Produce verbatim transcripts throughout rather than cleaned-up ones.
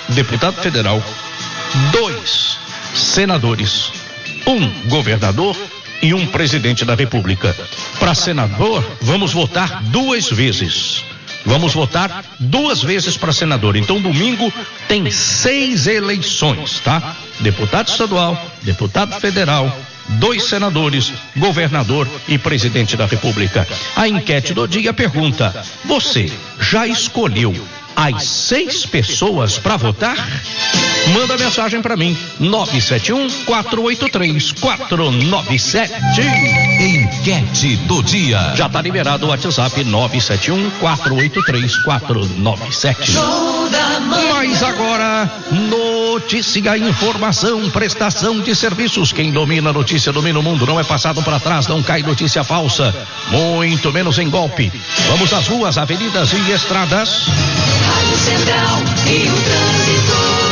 deputado federal, dois senadores, um governador e um presidente da República. Para senador, vamos votar duas vezes. Vamos votar duas vezes para senador. Então, domingo tem seis eleições, tá? Deputado estadual, deputado federal, dois senadores, governador e presidente da República. A enquete do dia pergunta: você já escolheu as seis pessoas para votar? Manda mensagem para mim, nove sete um, quatro oito três, quatro nove sete. Enquete do dia. Já tá liberado o WhatsApp nove sete um, quatro oito três, quatro nove sete. Mas agora, notícia, informação, prestação de serviços. Quem domina a notícia domina o mundo. Não é passado para trás, não cai notícia falsa, muito menos em golpe. Vamos às ruas, avenidas e estradas. Rádio Central e o trânsito.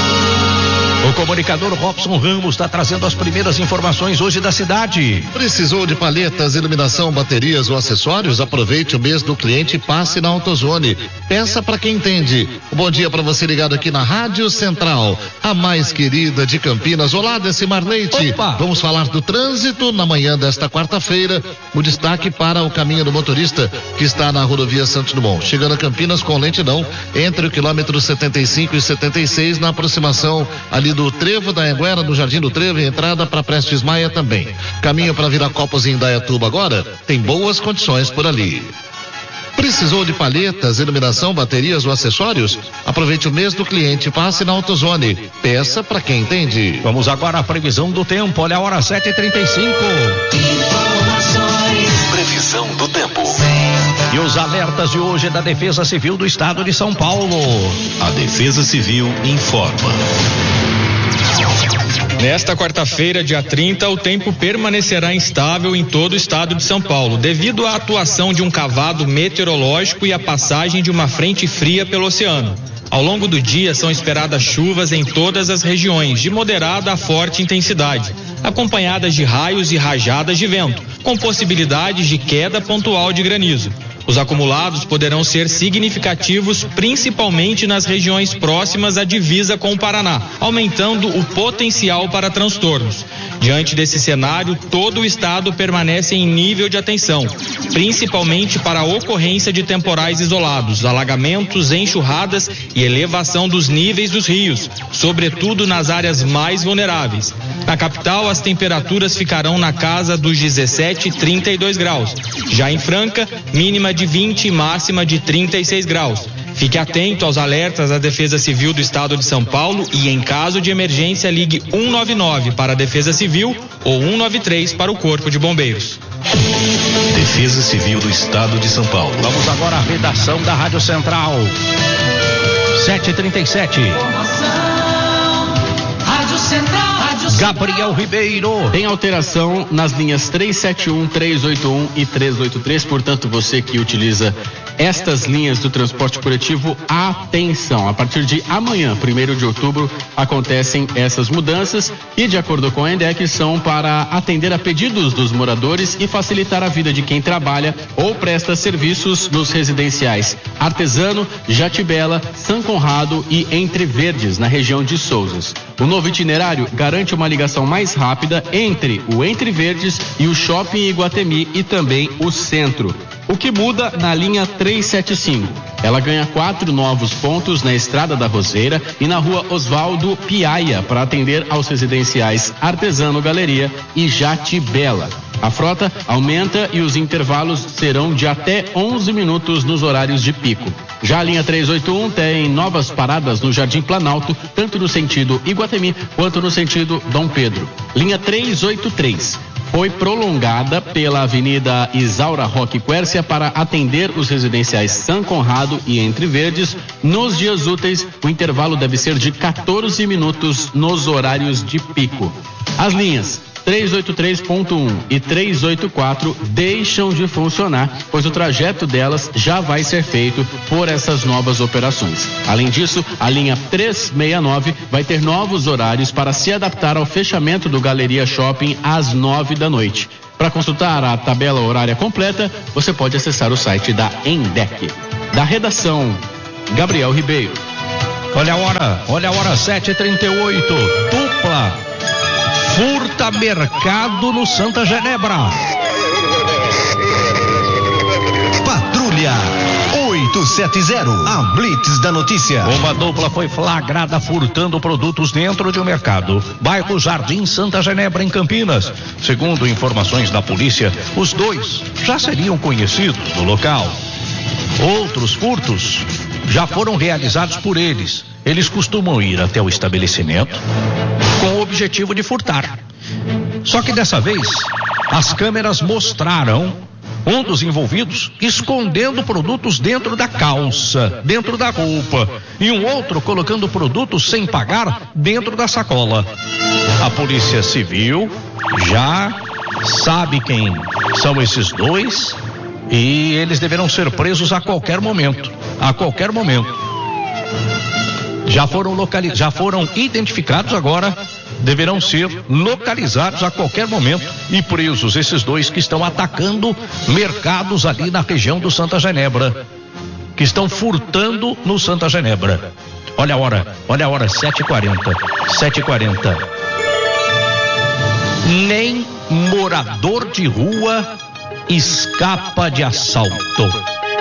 O comunicador Robson Ramos está trazendo as primeiras informações hoje da cidade. Precisou de palhetas, iluminação, baterias ou acessórios? Aproveite o mês do cliente e passe na AutoZone. Peça para quem entende. Bom dia para você ligado aqui na Rádio Central, a mais querida de Campinas. Olá, Decimar Leite. Opa. Vamos falar do trânsito na manhã desta quarta-feira. O destaque para o caminho do motorista que está na rodovia Santos Dumont, chegando a Campinas com lentidão entre o quilômetro setenta e cinco e setenta e seis, na aproximação ali do Trevo da Anguera, do Jardim do Trevo, e entrada para Prestes Maia também. Caminho para Viracopos e Indaiatuba agora tem boas condições por ali. Precisou de palhetas, iluminação, baterias ou acessórios? Aproveite o mês do cliente, passe na AutoZone. Peça para quem entende. Vamos agora à previsão do tempo. Olha a hora, sete e trinta e cinco. Informações. Previsão do tempo. E os alertas de hoje é da Defesa Civil do Estado de São Paulo. A Defesa Civil informa. Nesta quarta-feira, dia trinta, o tempo permanecerá instável em todo o estado de São Paulo, devido à atuação de um cavado meteorológico e à passagem de uma frente fria pelo oceano. Ao longo do dia, são esperadas chuvas em todas as regiões, de moderada a forte intensidade, acompanhadas de raios e rajadas de vento, com possibilidades de queda pontual de granizo. Os acumulados poderão ser significativos, principalmente nas regiões próximas à divisa com o Paraná, aumentando o potencial para transtornos. Diante desse cenário, todo o estado permanece em nível de atenção, principalmente para a ocorrência de temporais isolados, alagamentos, enxurradas e elevação dos níveis dos rios, sobretudo nas áreas mais vulneráveis. Na capital, as temperaturas ficarão na casa dos dezessete e trinta e dois graus. Já em Franca, mínima de vinte e máxima de trinta e seis graus. Fique atento aos alertas da Defesa Civil do Estado de São Paulo e, em caso de emergência, ligue um nove nove para a Defesa Civil ou um nove três para o Corpo de Bombeiros. Defesa Civil do Estado de São Paulo. Vamos agora à redação da Rádio Central. sete e trinta e sete. Rádio Central. Gabriel Ribeiro. Tem alteração nas linhas três sete um, três oito um e três oito três, portanto, você que utiliza estas linhas do transporte coletivo, atenção, a partir de amanhã, primeiro de outubro, acontecem essas mudanças e, de acordo com a ENDEC, são para atender a pedidos dos moradores e facilitar a vida de quem trabalha ou presta serviços nos residenciais Artesano, Jatibela, São Conrado e Entre Verdes, na região de Souzas. O novo itinerário garante uma ligação mais rápida entre o Entre Verdes e o Shopping Iguatemi e também o centro. O que muda na linha trezentos e setenta e cinco? Ela ganha quatro novos pontos na Estrada da Roseira e na rua Oswaldo Piaia para atender aos residenciais Artesano Galeria e Jatibela. A frota aumenta e os intervalos serão de até onze minutos nos horários de pico. Já a linha trezentos e oitenta e um tem novas paradas no Jardim Planalto, tanto no sentido Iguatemi quanto no sentido Dom Pedro. Linha trezentos e oitenta e três foi prolongada pela Avenida Isaura Roque Quércia para atender os residenciais São Conrado e Entre Verdes. Nos dias úteis, o intervalo deve ser de quatorze minutos nos horários de pico. As linhas trezentos e oitenta e três ponto um e trezentos e oitenta e quatro deixam de funcionar, pois o trajeto delas já vai ser feito por essas novas operações. Além disso, a linha trezentos e sessenta e nove vai ter novos horários para se adaptar ao fechamento do Galeria Shopping às nove da noite. Para consultar a tabela horária completa, você pode acessar o site da ENDEC. Da redação, Gabriel Ribeiro. Olha a hora, olha a hora, sete e trinta e oito. Dupla furta mercado no Santa Genebra. Patrulha oito sete zero, a Blitz da notícia. Uma dupla foi flagrada furtando produtos dentro de um mercado, bairro Jardim Santa Genebra, em Campinas. Segundo informações da polícia, os dois já seriam conhecidos no local. Outros furtos já foram realizados por eles. Eles costumam ir até o estabelecimento com o objetivo de furtar. Só que dessa vez, as câmeras mostraram um dos envolvidos escondendo produtos dentro da calça, dentro da roupa, e um outro colocando produtos sem pagar dentro da sacola. A Polícia Civil já sabe quem são esses dois e eles deverão ser presos a qualquer momento, a qualquer momento. Já foram localizados, já foram identificados, agora deverão ser localizados a qualquer momento e presos esses dois que estão atacando mercados ali na região do Santa Genebra, que estão furtando no Santa Genebra. Olha a hora, olha a hora, sete e quarenta, sete e quarenta. Nem morador de rua escapa de assalto.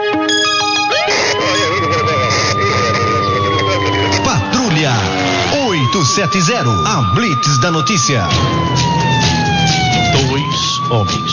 Patrulha oito sete zero, a Blitz da notícia. Dois homens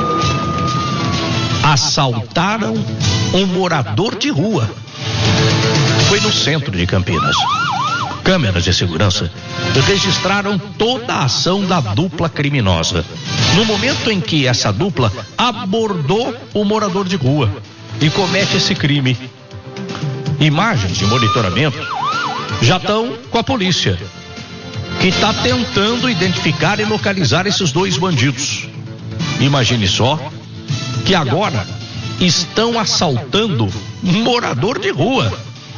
assaltaram um morador de rua. Foi no centro de Campinas. Câmeras de segurança registraram toda a ação da dupla criminosa. No momento em que essa dupla abordou o morador de rua e comete esse crime, imagens de monitoramento já estão com a polícia, que está tentando identificar e localizar esses dois bandidos. Imagine só que agora estão assaltando um morador de rua.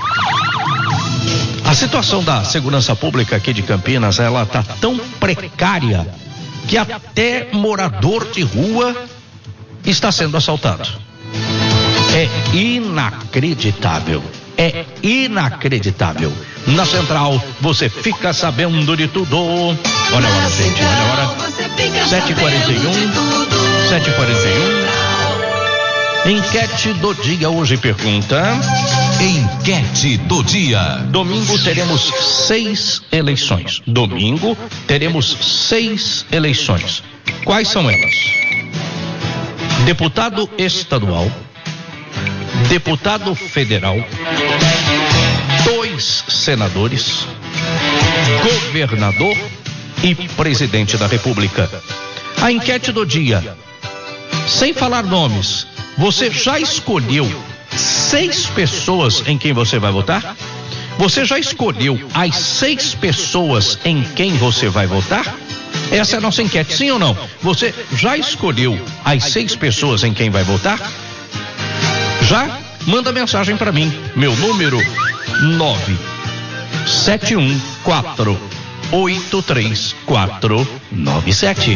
A situação da segurança pública aqui de Campinas, ela está tão precária que até morador de rua está sendo assaltado. É inacreditável. É inacreditável. Na Central, você fica sabendo de tudo. Olha a hora, gente, olha a hora. sete e quarenta e um. sete e quarenta e um. Enquete do dia hoje pergunta. Enquete do dia. Domingo teremos seis eleições. Domingo teremos seis eleições. Quais são elas? Deputado estadual, deputado federal, dois senadores, governador e presidente da República. A enquete do dia, sem falar nomes, você já escolheu seis pessoas em quem você vai votar? Você já escolheu as seis pessoas em quem você vai votar? Essa é a nossa enquete, sim ou não? Você já escolheu as seis pessoas em quem vai votar? Já? Manda mensagem para mim. Meu número nove sete um quatro oito três quatro nove sete.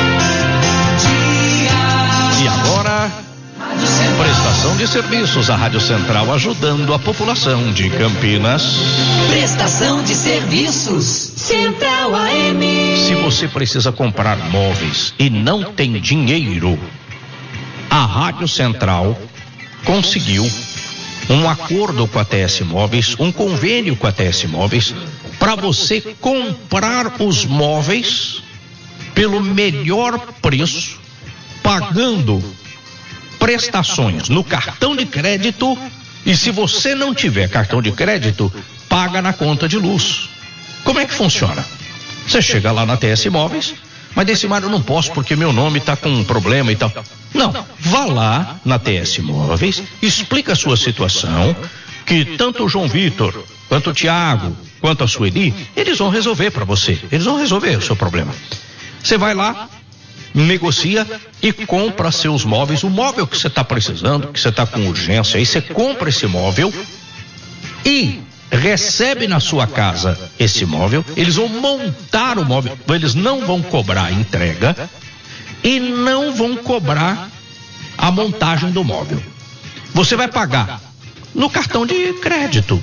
E agora, prestação de serviços, a Rádio Central ajudando a população de Campinas. Prestação de serviços, Central A M. Se você precisa comprar móveis e não tem dinheiro, a Rádio Central conseguiu um acordo com a T S Móveis, um convênio com a T S Móveis, para você comprar os móveis pelo melhor preço, pagando prestações no cartão de crédito, e se você não tiver cartão de crédito, paga na conta de luz. Como é que funciona? Você chega lá na T S Móveis, mas Decimar, eu não posso porque meu nome está com um problema e tal. Não, vá lá na T S Móveis, explica a sua situação, que tanto o João Vitor, quanto o Tiago, quanto a Sueli, eles vão resolver para você, eles vão resolver o seu problema. Você vai lá, negocia e compra seus móveis, o móvel que você está precisando, que você está com urgência, aí você compra esse móvel e recebe na sua casa esse móvel. Eles vão montar o móvel, eles não vão cobrar a entrega e não vão cobrar a montagem do móvel. Você vai pagar no cartão de crédito.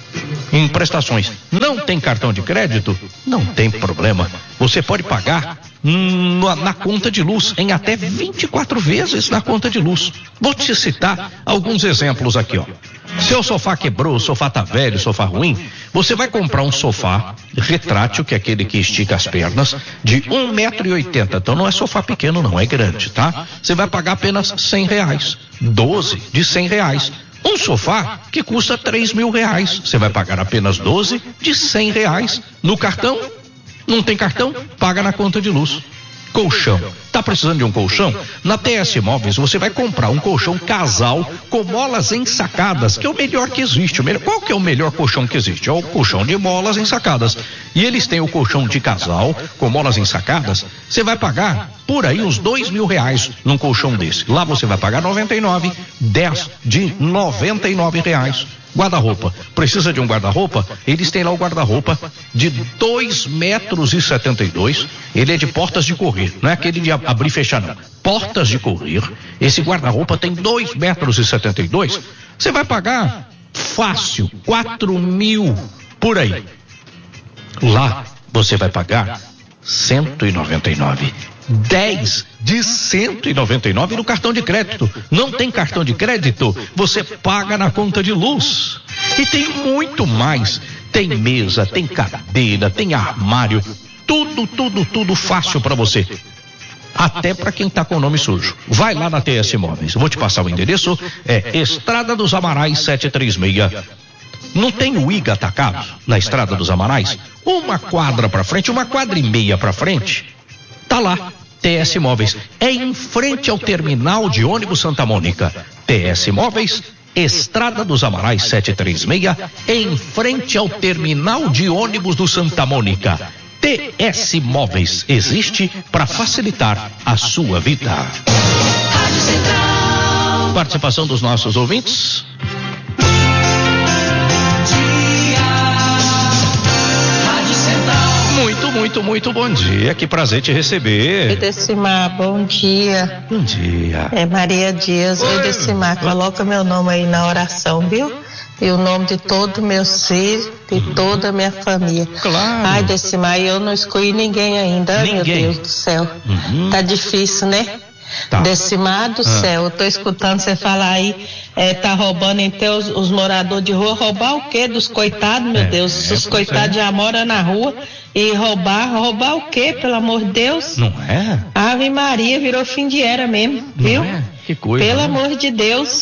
em prestações. Não tem cartão de crédito? Não tem problema. Você pode pagar na, na conta de luz, em até vinte e quatro vezes na conta de luz. Vou te citar alguns exemplos aqui, ó. Seu sofá quebrou, o sofá tá velho, o sofá ruim, você vai comprar um sofá retrátil, que é aquele que estica as pernas, de um metro e oitenta. Então não é sofá pequeno não, é grande, tá? Você vai pagar apenas cem reais. doze de cem reais. Um sofá que custa três mil reais. Você vai pagar apenas doze de cem reais. No cartão? Não tem cartão? Paga na conta de luz. Colchão. Tá precisando de um colchão? Na T S Móveis você vai comprar um colchão casal com molas ensacadas, que é o melhor que existe. O melhor, qual que é o melhor colchão que existe? É o colchão de molas ensacadas. E eles têm o colchão de casal com molas ensacadas. Você vai pagar por aí uns dois mil reais num colchão desse. Lá você vai pagar noventa e nove, dez de noventa e nove reais. Guarda-roupa. Precisa de um guarda-roupa? Eles têm lá o guarda-roupa de dois metros e setenta e dois. Ele é de portas de correr. Não é aquele de abrir e fechar, não. Portas de correr. Esse guarda-roupa tem dois metros e setenta e dois. Você vai pagar fácil quatro mil por aí. Lá você vai pagar cento e noventa e nove. dez de cento e noventa e nove no cartão de crédito. Não tem cartão de crédito? Você paga na conta de luz. E tem muito mais. Tem mesa, tem cadeira, tem armário. Tudo, tudo, tudo fácil para você. Até para quem tá com o nome sujo. Vai lá na T S Móveis. Vou te passar o endereço. É Estrada dos Amarais setecentos e trinta e seis. Não tem o I G A atacado na Estrada dos Amarais? Uma quadra para frente, uma quadra e meia para frente. Tá lá. T S Móveis. É em frente ao terminal de ônibus Santa Mônica. T S Móveis, Estrada dos Amarais setecentos e trinta e seis, em frente ao terminal de ônibus do Santa Mônica. T S Móveis existe para facilitar a sua vida. Rádio Central. Participação dos nossos ouvintes. Muito, muito, muito bom dia. Que prazer te receber. Edecimar, bom dia. Bom dia. É Maria Dias. Edecimar, coloca meu nome aí na oração, viu? E o nome de todo meus filhos, de toda a minha família. Claro. Ai, Edecimar, eu não escolhi ninguém ainda, ninguém. Meu Deus do céu. Uhum. Tá difícil, né? Tá. Decimar do ah. céu, eu tô escutando você falar aí, é, tá roubando então os, os moradores de rua. Roubar o quê dos coitados, meu é, Deus? é, Os coitados é. já moram na rua e roubar, roubar o quê, pelo amor de Deus? Não é? Ave Maria, virou fim de era mesmo, viu? Não é? Que coisa. Pelo né? amor de Deus.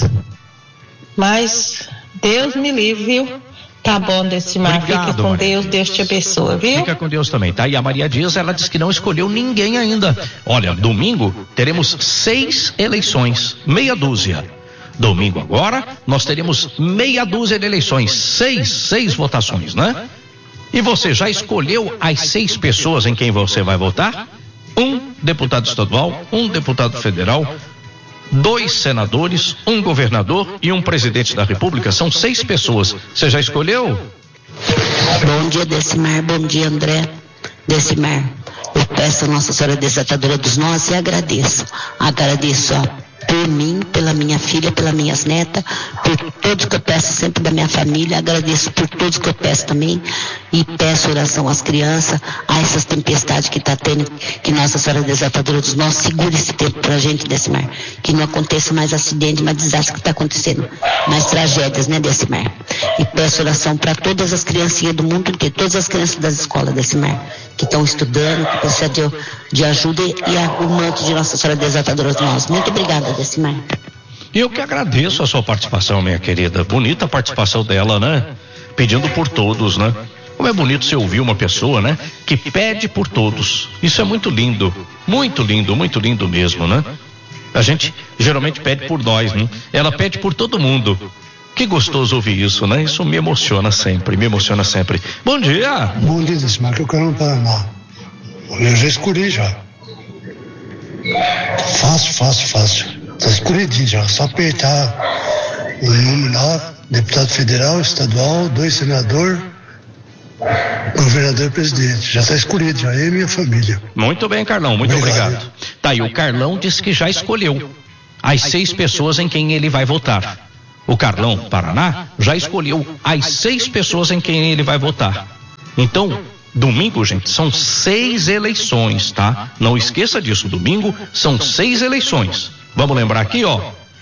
Mas Deus me livre, viu? Tá bom, Decimar. Fique com Maria. Deus, Deus te abençoe, viu? Fica com Deus também, tá? E a Maria Dias, ela disse que não escolheu ninguém ainda. Olha, domingo teremos seis eleições, meia dúzia. Domingo agora, nós teremos meia dúzia de eleições, seis, seis votações, né? E você já escolheu as seis pessoas em quem você vai votar? Um deputado estadual, um deputado federal, dois senadores, um governador e um presidente da República. São seis pessoas. Você já escolheu? Bom dia, Decimar. Bom dia, André. Decimar, eu peço a Nossa Senhora Desatadora dos Nós e agradeço. Agradeço ó, por mim, pela minha filha, pelas minhas netas, por todos que eu peço sempre da minha família. Agradeço por todos que eu peço também. E peço oração às crianças, a essas tempestades que está tendo, que Nossa Senhora Desatadora dos Nós segure esse tempo pra gente, Decimar. Que não aconteça mais acidente, mais desastre que está acontecendo. Mais tragédias, né, Decimar? E peço oração para todas as criancinhas do mundo inteiro, todas as crianças das escolas, Decimar, que estão estudando, que precisam de, de ajuda e a, o manto de Nossa Senhora Desatadora dos Nós. Muito obrigada, Decimar. Eu que agradeço a sua participação, minha querida. Bonita a participação dela, né? Pedindo por todos, né? Como é bonito você ouvir uma pessoa, né? Que pede por todos. Isso é muito lindo. Muito lindo, muito lindo mesmo, né? A gente geralmente pede por nós, né? Ela pede por todo mundo. Que gostoso ouvir isso, né? Isso me emociona sempre, me emociona sempre. Bom dia! Bom dia, Decimar, que eu quero no Paraná. Eu já escolhi já. Fácil, fácil, fácil. Tá escolhidinho já, só apertar o número lá, deputado federal, estadual, dois senadores, governador e presidente. Já está escolhido, já eu e minha família. Muito bem, Carlão, muito obrigado. obrigado. Tá aí, o Carlão disse que já escolheu as seis pessoas em quem ele vai votar. o Carlão Paraná, já escolheu as seis pessoas em quem ele vai votar. Então, domingo, gente, são seis eleições, tá? Não esqueça disso, domingo são seis eleições. Vamos lembrar aqui, ó,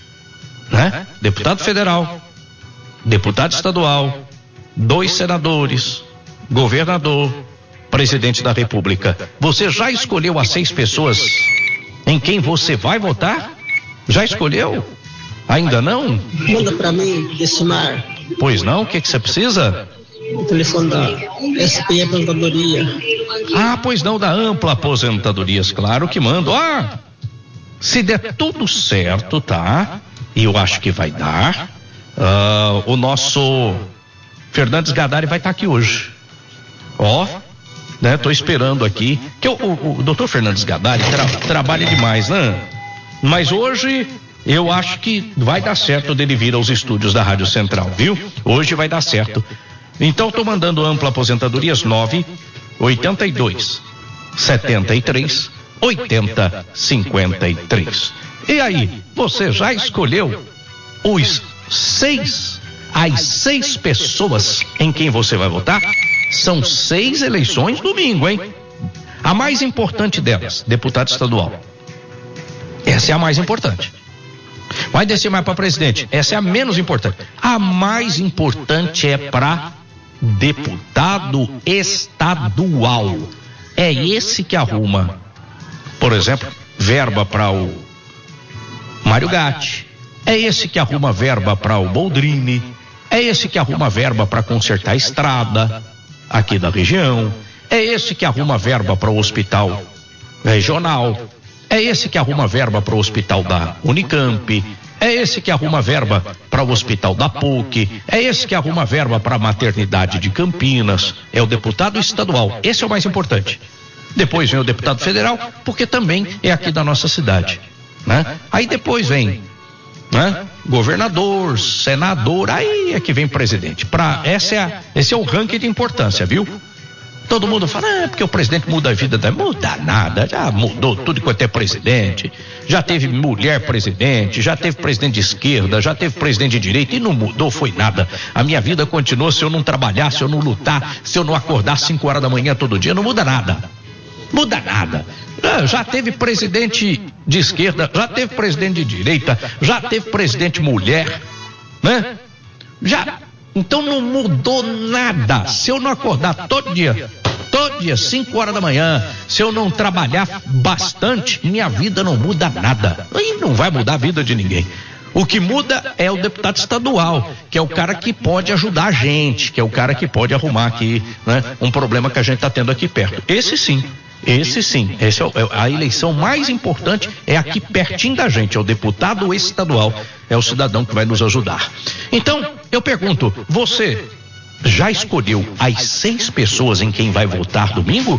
né? Deputado federal, deputado estadual, dois senadores, governador, presidente da República. Você já escolheu as seis pessoas em quem você vai votar? Já escolheu? Ainda não? Manda pra mim, Decimar. Pois não? O que que você precisa? O telefone da S P Aposentadoria. Ah, pois não, da Ampla Aposentadorias, claro que mando. Ah, se der tudo certo, tá? E eu acho que vai dar. Uh, o nosso Fernandes Gadari vai estar aqui hoje. Ó, né? Tô esperando aqui. Que o, o, o doutor Fernandes Gadari tra, trabalha demais, né? Mas hoje eu acho que vai dar certo dele vir aos estúdios da Rádio Central, viu? Hoje vai dar certo. Então tô mandando Ampla Aposentadorias nove oitenta e dois setenta e três oitenta cinquenta e três. E aí, você já escolheu os seis, as seis pessoas em quem você vai votar? São seis eleições domingo, hein? A mais importante delas, deputado estadual. Essa é a mais importante. Vai descer mais para presidente. Essa é a menos importante. A mais importante é para deputado estadual. É esse que arruma, por exemplo, verba para o Mário Gatti. É esse que arruma verba para o Boldrini. É esse que arruma verba para consertar a estrada aqui da região. É esse que arruma verba para o hospital regional. É esse que arruma verba para o hospital da Unicamp. É esse que arruma verba para o hospital da P U C. É esse que arruma verba para a maternidade de Campinas. É o deputado estadual. Esse é o mais importante. Depois vem o deputado federal, porque também é aqui da nossa cidade, né? Aí depois vem, né? Governador, senador, aí é que vem presidente. Pra, essa é a, esse é o ranking de importância, viu? Todo mundo fala, é porque o presidente muda a vida da... Muda nada, já mudou tudo quanto é presidente. Já teve mulher presidente, já teve presidente de esquerda, já teve presidente de direita e não mudou, foi nada. A minha vida continua se eu não trabalhar, se eu não lutar, se eu não acordar cinco horas da manhã todo dia, não muda nada. Muda nada. Já teve presidente de esquerda, já teve presidente de direita, já teve presidente mulher, né? Já... Então não mudou nada. Se eu não acordar todo dia, todo dia, cinco horas da manhã, se eu não trabalhar bastante, minha vida não muda nada. E não vai mudar a vida de ninguém. O que muda é o deputado estadual, que é o cara que pode ajudar a gente, que é o cara que pode arrumar aqui, né, um problema que a gente está tendo aqui perto. Esse sim. Esse sim, esse é a eleição mais importante, é aqui pertinho da gente, é o deputado estadual, é o cidadão que vai nos ajudar. Então, eu pergunto, você já escolheu as seis pessoas em quem vai votar domingo?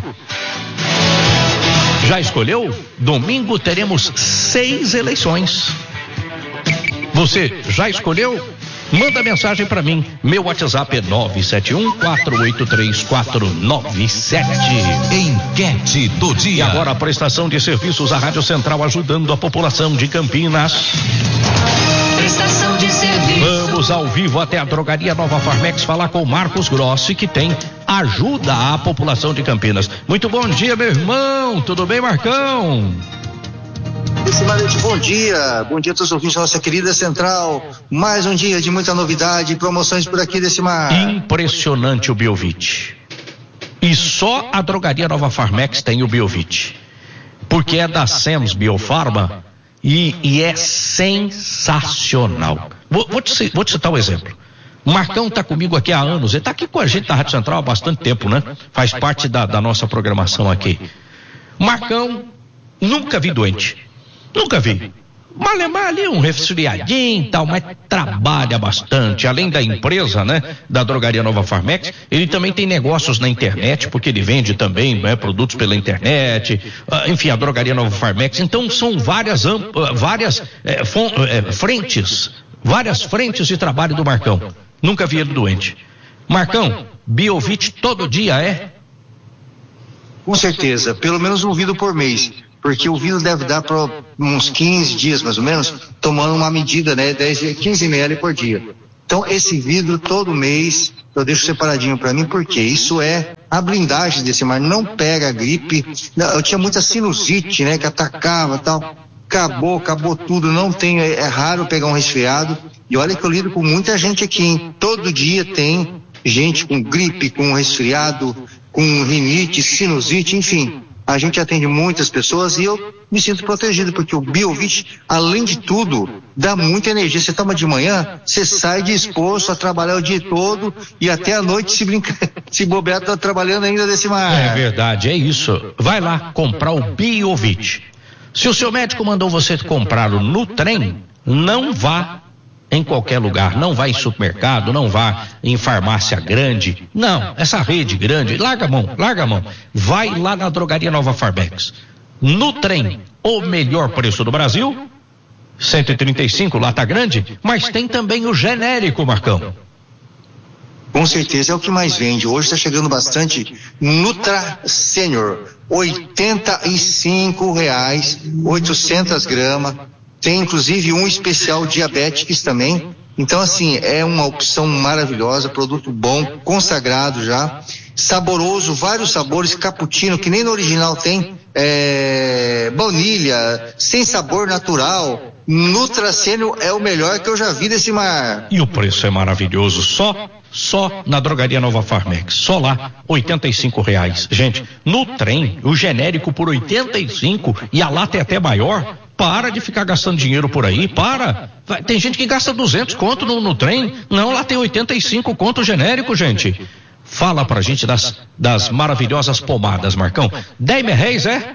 Já escolheu? Domingo teremos seis eleições. Você já escolheu? Manda mensagem para mim. Meu WhatsApp é nove sete um, quatro oito três, quatro nove sete. Enquete do dia. E agora a prestação de serviços à Rádio Central ajudando a população de Campinas. Prestação de serviços. Vamos ao vivo até a drogaria Nova Farmex falar com o Marcos Grossi, que tem ajuda à população de Campinas. Muito bom dia, meu irmão. Tudo bem, Marcão? Decimar, bom dia, bom dia a todos os ouvintes da nossa querida Central, mais um dia de muita novidade e promoções por aqui, Decimar. Impressionante o Biovit, e só a drogaria Nova Farmex tem o Biovit, porque é da Sems Biofarma e, e é sensacional. Vou, vou, te, vou te citar um exemplo. O Marcão está comigo aqui há anos, ele está aqui com a gente na Rádio Central há bastante tempo, né? Faz parte da, da nossa programação aqui. Marcão, nunca vi doente. Nunca vi. Malemar ali um resfriadinho e tal, mas trabalha bastante. Além da empresa, né, da drogaria Nova Farmex, ele também tem negócios na internet, porque ele vende também, né, produtos pela internet. Uh, enfim, a drogaria Nova Farmex. Então são várias, uh, várias uh, fon, uh, frentes, várias frentes de trabalho do Marcão. Nunca vi ele doente. Marcão, Biovit todo dia é? Com certeza, pelo menos um vidro por mês. porque o vidro deve dar para uns quinze dias mais ou menos, tomando uma medida, né, dez, quinze mililitros por dia. Então esse vidro todo mês eu deixo separadinho para mim, porque isso é a blindagem desse mar, não pega a gripe. Eu tinha muita sinusite, né, que atacava, tal. Acabou, acabou tudo, não tem, é, é raro pegar um resfriado. E olha que eu lido com muita gente aqui, hein? Todo dia tem gente com gripe, com resfriado, com rinite, sinusite, enfim. A gente atende muitas pessoas e eu me sinto protegido, porque o Biovit, além de tudo, dá muita energia. Você toma de manhã, você sai disposto a trabalhar o dia todo e até a noite, se brincar, se bobear, tá trabalhando ainda desse mar. É verdade, é isso. Vai lá comprar o Biovit. Se o seu médico mandou você comprá-lo no trem, não vá em qualquer lugar, não vá em supermercado, não vá em farmácia grande, não, essa rede grande, larga a mão, larga a mão, vai lá na Drogaria Nova Farmex, no trem, o melhor preço do Brasil, cento e trinta e cinco, lata grande, mas tem também o genérico, Marcão. Com certeza é o que mais vende. Hoje está chegando bastante Nutra Senior, oitenta e cinco reais, oitocentas gramas. Tem inclusive um especial diabéticos também. Então assim, é uma opção maravilhosa, produto bom, consagrado já, saboroso, vários sabores, cappuccino, que nem no original tem, é, baunilha, sem sabor natural. Nutracênio é o melhor que eu já vi desse mar. E o preço é maravilhoso, só só na Drogaria Nova Farmex, só lá, oitenta e cinco reais. Gente, no trem, o genérico por oitenta e cinco e a lata é até maior. Para de ficar gastando dinheiro por aí, para. Vai, tem gente que gasta duzentos conto no, no trem, não, lá tem oitenta e cinco conto genérico, gente. Fala pra gente das, das maravilhosas pomadas, Marcão. dez reais, é?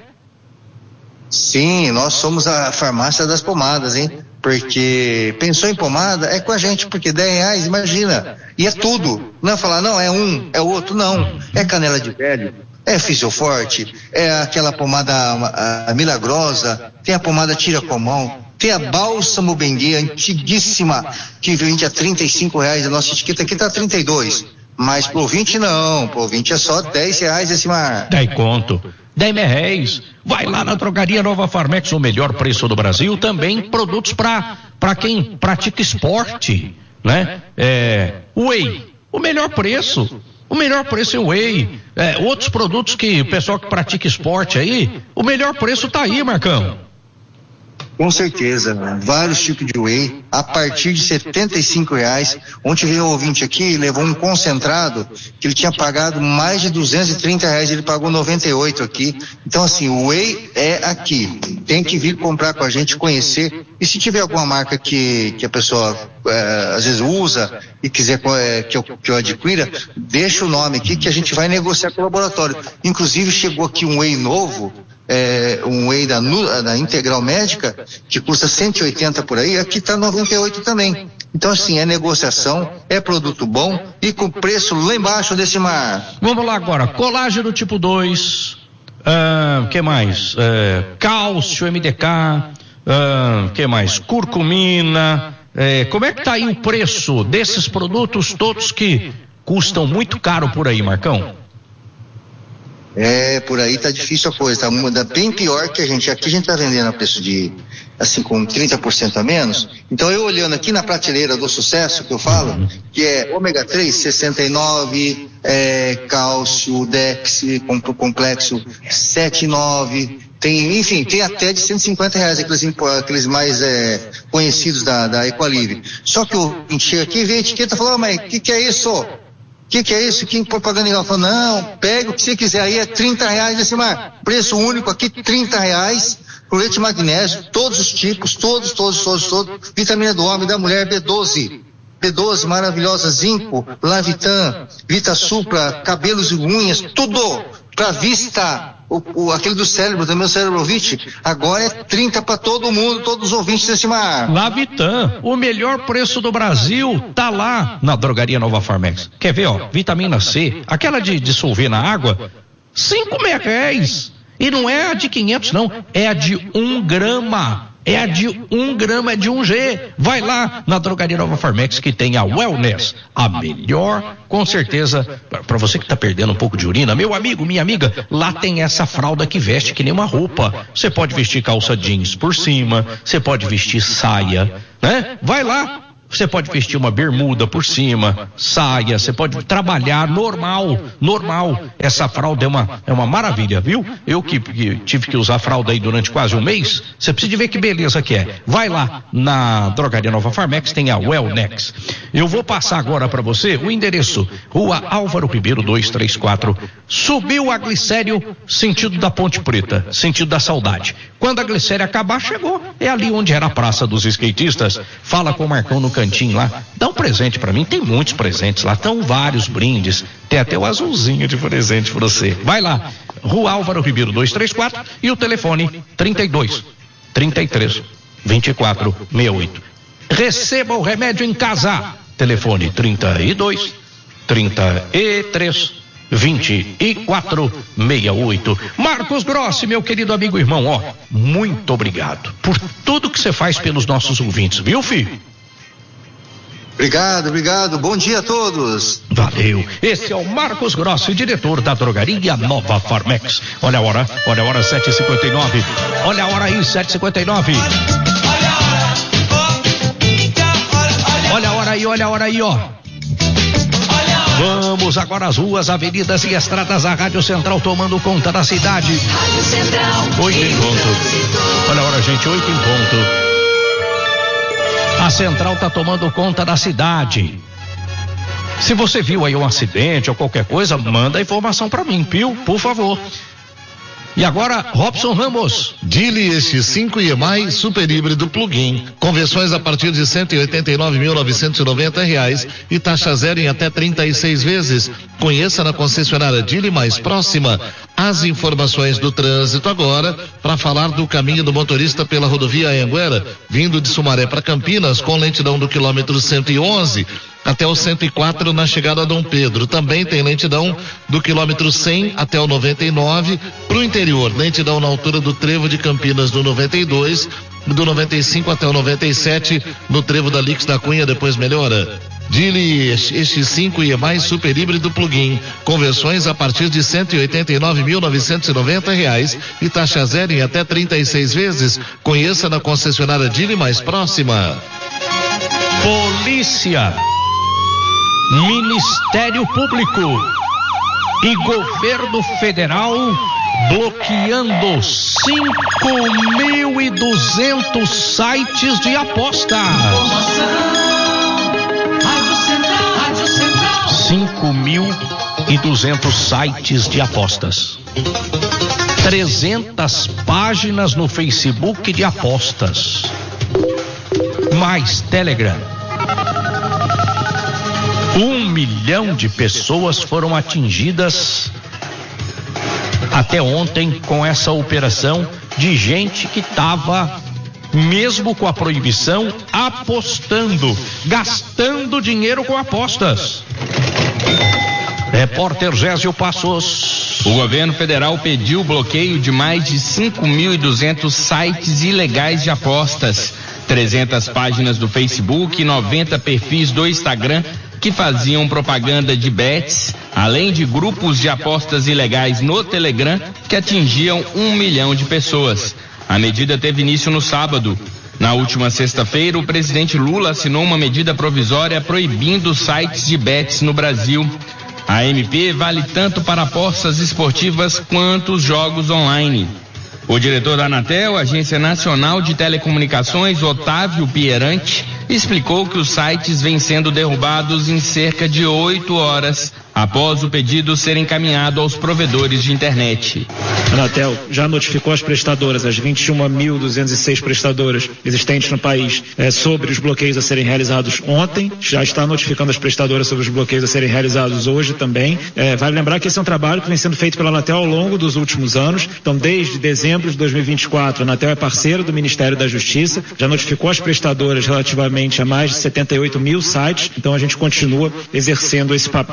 Sim, nós somos a farmácia das pomadas, hein? Porque pensou em pomada, é com a gente, porque dez reais, imagina. E é tudo. Não é falar, não, é um, é outro, não. É canela de velho, é Fisioforte, é aquela pomada a, a milagrosa, tem a pomada tira com mão, tem a bálsamo Benguê, antiguíssima, que vende a trinta e cinco reais, a nossa etiqueta aqui tá trinta e dois. Mas pro ouvinte não, pro ouvinte é só dez reais esse mar. dez conto. dez reais. Vai lá na Drogaria Nova Farmex, o melhor preço do Brasil. Também produtos para para quem pratica esporte, né? É, whey, o melhor preço. O melhor preço é o whey. É, outros produtos que o pessoal que pratica esporte aí, o melhor preço tá aí, Marcão. Com certeza, né? Vários tipos de whey, a partir de setenta e cinco reais. Ontem veio um ouvinte aqui, levou um concentrado, que ele tinha pagado mais de duzentos e trinta reais, ele pagou noventa e oito aqui. Então assim, o whey é aqui, tem que vir comprar com a gente, conhecer, e se tiver alguma marca que, que a pessoa é, às vezes usa e quiser é, que, eu, que eu adquira, deixa o nome aqui que a gente vai negociar com o laboratório. Inclusive chegou aqui um whey novo, É, um whey da, da Integral Médica, que custa cento e oitenta por aí, aqui está noventa e oito também. Então assim, é negociação, é produto bom e com preço lá embaixo desse mar. Vamos lá agora, colágeno tipo dois, o uh, que mais? Uh, cálcio, M D K, o uh, que mais? Curcumina, uh, como é que tá aí o preço desses produtos todos que custam muito caro por aí, Marcão? É, por aí tá difícil a coisa, tá bem pior que a gente, aqui a gente tá vendendo a preço de, assim, com trinta por cento a menos. Então eu olhando aqui na prateleira do sucesso que eu falo, que é ômega três, sessenta e nove, é, cálcio, Dex, complexo, setenta e nove, tem, enfim, tem até de cento e cinquenta reais, aqueles, aqueles mais é, conhecidos da, da Equalibre. Só que eu chego aqui e vejo a etiqueta e falo, oh, mas o que que é isso? O que que é isso? Que propaganda legal? Falou, não, pega o que você quiser aí, é trinta reais esse mar. Preço único aqui, trinta reais. Cloreto de magnésio, todos os tipos, todos, todos, todos, todos. Vitamina do homem, da mulher, B doze. B doze, maravilhosa, zinco, Lavitan, Vita Supra, cabelos e unhas, tudo pra vista. O, o, aquele do cérebro, do meu Cerebrovit, agora é trinta para todo mundo, todos os ouvintes desse mar. Lavitan, o melhor preço do Brasil, tá lá na Drogaria Nova Farmex. Quer ver, ó, vitamina C, aquela de dissolver na água, cinco reais. E não é a de quinhentos não, é a de um grama. É a de um grama, é de um G. Vai lá na Drogaria Nova Farmex, que tem a Wellness, a melhor, com certeza, para você que tá perdendo um pouco de urina, meu amigo, minha amiga, lá tem essa fralda que veste que nem uma roupa. Você pode vestir calça jeans por cima, você pode vestir saia, né? Vai lá. Você pode vestir uma bermuda por cima, saia, você pode trabalhar normal, normal. Essa fralda é uma, é uma maravilha, viu? Eu que, que tive que usar fralda aí durante quase um mês, você precisa de ver que beleza que é. Vai lá na Drogaria Nova Farmex, tem a Wellnex. Eu vou passar agora para você o endereço, Rua Álvaro Ribeiro duzentos e trinta e quatro. Subiu a Glicério, sentido da Ponte Preta, sentido da Saudade. Quando a Glicério acabar, chegou. É ali onde era a Praça dos Skatistas. Fala com o Marcão no cantinho lá, dá um presente pra mim, tem muitos presentes lá, estão vários brindes, tem até o azulzinho de presente pra você. Vai lá, Rua Álvaro Ribeiro duzentos e trinta e quatro e o telefone trinta e dois, trinta e três, vinte e quatro, sessenta e oito. Receba o remédio em casa. Telefone trinta e dois, trinta e três, vinte e quatro, sessenta e oito. Marcos Grossi, meu querido amigo e irmão, ó, muito obrigado por tudo que você faz pelos nossos ouvintes, viu, filho? Obrigado, obrigado. Bom dia a todos. Valeu. Esse é o Marcos Grossi, diretor da Drogaria Nova Farmex. Olha a hora, olha a hora, sete e cinquenta e nove. Olha a hora aí, sete e cinquenta e nove. Olha a hora aí, olha a hora aí, ó. Vamos agora às ruas, avenidas e estradas da Rádio Central tomando conta da cidade. Rádio Central. Oito em ponto. Olha a hora, gente, oito em ponto. A Central tá tomando conta da cidade. Se você viu aí um acidente ou qualquer coisa, manda a informação para mim, viu? Por favor. E agora, Robson Ramos. Dili X cinco e mais super híbrido plug-in. Conversões a partir de cento e oitenta e nove mil novecentos e noventa reais e taxa zero em até trinta e seis vezes. Conheça na concessionária Dili mais próxima. As informações do trânsito agora para falar do caminho do motorista pela rodovia Anhanguera, vindo de Sumaré para Campinas com lentidão do quilômetro cento e onze. Até o cento e quatro na chegada a Dom Pedro. Também tem lentidão do quilômetro cem até o noventa e nove. Para o interior, lentidão na altura do trevo de Campinas do noventa e dois, do noventa e cinco até o noventa e sete no trevo da Lix da Cunha, depois melhora. Dili X cinco e mais super híbrido plug-in. Conversões a partir de cento e oitenta e nove mil novecentos e noventa reais e taxa zero em até trinta e seis vezes. Conheça na concessionária Dili mais próxima. Polícia, Ministério Público e Governo Federal bloqueando cinco mil e duzentos sites de aposta. cinco mil e duzentos sites de apostas. trezentas páginas no Facebook de apostas. Mais Telegram. Um milhão de pessoas foram atingidas até ontem com essa operação de gente que estava, mesmo com a proibição, apostando, gastando dinheiro com apostas. Repórter Gésio Passos. O governo federal pediu o bloqueio de mais de cinco mil e duzentos sites ilegais de apostas, trezentas páginas do Facebook e noventa perfis do Instagram que faziam propaganda de bets, além de grupos de apostas ilegais no Telegram que atingiam um milhão de pessoas. A medida teve início no sábado. Na última sexta-feira, o presidente Lula assinou uma medida provisória proibindo sites de bets no Brasil. A M P vale tanto para apostas esportivas quanto os jogos online. O diretor da Anatel, Agência Nacional de Telecomunicações, Otávio Pierante, explicou que os sites vêm sendo derrubados em cerca de oito horas após o pedido ser encaminhado aos provedores de internet. A Anatel já notificou as prestadoras, as vinte e uma mil duzentas e seis prestadoras existentes no país, é, sobre os bloqueios a serem realizados ontem, já está notificando as prestadoras sobre os bloqueios a serem realizados hoje também. É, vale lembrar que esse é um trabalho que vem sendo feito pela Anatel ao longo dos últimos anos, então desde dezembro de dois mil e vinte e quatro, a Anatel é parceira do Ministério da Justiça, já notificou as prestadoras relativamente a mais de setenta e oito mil sites, então a gente continua exercendo esse papel agora.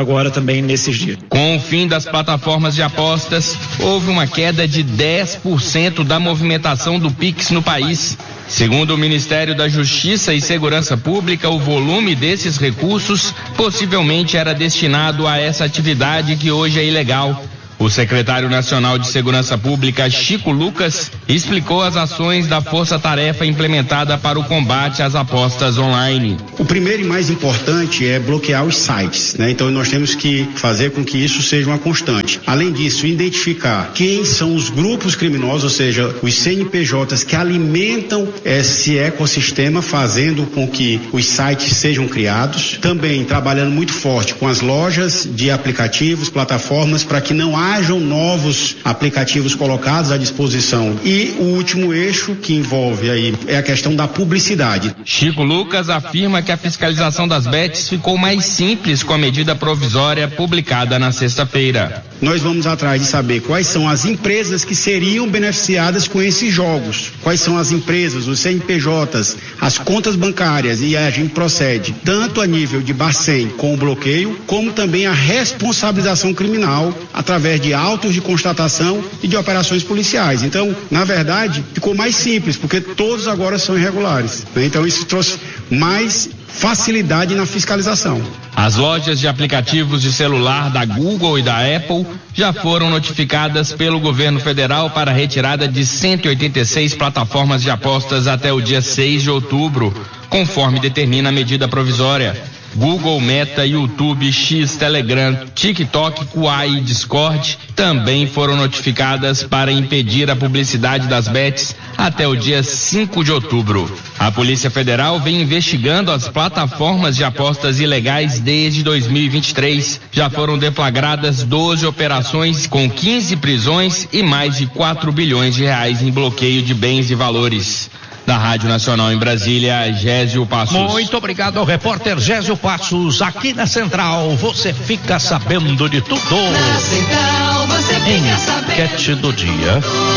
agora também nesses dias. Com o fim das plataformas de apostas, houve uma queda de dez por cento da movimentação do Pix no país. Segundo o Ministério da Justiça e Segurança Pública, o volume desses recursos possivelmente era destinado a essa atividade que hoje é ilegal. O secretário nacional de Segurança Pública, Chico Lucas, explicou as ações da força-tarefa implementada para o combate às apostas online. O primeiro e mais importante é bloquear os sites, né? Então nós temos que fazer com que isso seja uma constante. Além disso, identificar quem são os grupos criminosos, ou seja, os C N P Js que alimentam esse ecossistema, fazendo com que os sites sejam criados. Também trabalhando muito forte com as lojas de aplicativos, plataformas, para que não hajam novos aplicativos colocados à disposição. E o último eixo que envolve aí é a questão da publicidade. Chico Lucas afirma que a fiscalização das bets ficou mais simples com a medida provisória publicada na sexta-feira. Nós vamos atrás de saber quais são as empresas que seriam beneficiadas com esses jogos, quais são as empresas, os C N P Js, as contas bancárias, e a gente procede tanto a nível de Bacen com o bloqueio, como também a responsabilização criminal através de autos de constatação e de operações policiais. Então, na verdade, ficou mais simples, porque todos agora são irregulares, né? Então isso trouxe mais facilidade na fiscalização. As lojas de aplicativos de celular da Google e da Apple já foram notificadas pelo governo federal para a retirada de cento e oitenta e seis plataformas de apostas até o dia seis de outubro, conforme determina a medida provisória. Google, Meta, YouTube, X, Telegram, TikTok, Kuai e Discord também foram notificadas para impedir a publicidade das bets até o dia cinco de outubro. A Polícia Federal vem investigando as plataformas de apostas ilegais desde dois mil e vinte e três. Já foram deflagradas doze operações com quinze prisões e mais de quatro bilhões de reais em bloqueio de bens e valores. Da Rádio Nacional em Brasília, Gésio Passos. Muito obrigado ao repórter Gésio Passos. Aqui na Central, você fica sabendo de tudo. Na Central, você fica sabendo. Enquete do dia.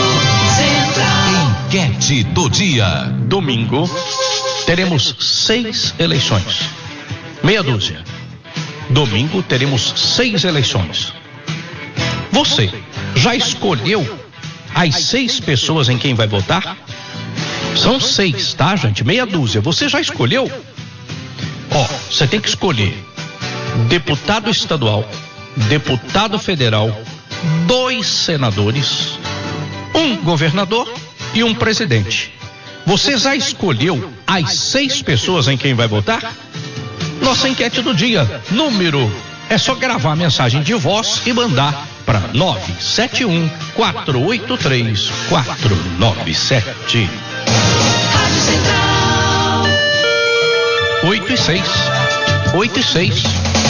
Central. Enquete do dia. Domingo, teremos seis eleições. Meia dúzia. Domingo, teremos seis eleições. Você já escolheu as seis pessoas em quem vai votar? São seis, tá, gente? Meia dúzia. Você já escolheu? Ó, você tem que escolher deputado estadual, deputado federal, dois senadores, um governador e um presidente. Você já escolheu as seis pessoas em quem vai votar? Nossa enquete do dia. Número. É só gravar a mensagem de voz e mandar para nove sete um, quatro oito três, quatro nove sete. Rádio Central. Oito e seis. Oito e seis.